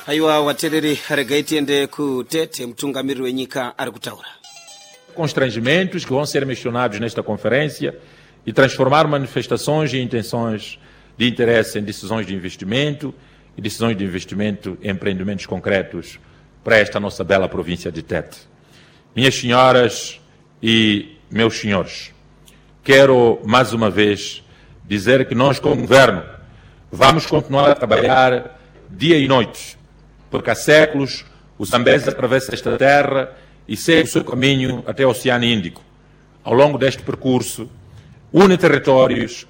Aiwa watereri regaitiende ku Tete mtungamiri wenyika ari kutaura. Constrangimentos que vão ser mencionados nesta conferência e transformar manifestações e intenções de interesse em decisões de investimento e decisões de investimento em empreendimentos concretos para esta nossa bela província de Tete. Minhas senhoras e meus senhores, quero mais uma vez dizer que nós, como governo, vamos continuar a trabalhar dia e noite, porque há séculos o Zambézia atravessa esta terra e segue o seu caminho até o Oceano Índico. Ao longo deste percurso, une territórios,